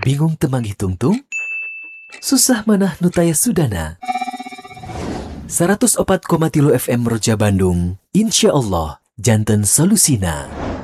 Bingung temang hitung-tung? Susah manah nutaya sudana. 104,3 FM Roja Bandung, insya Allah, janten solusina.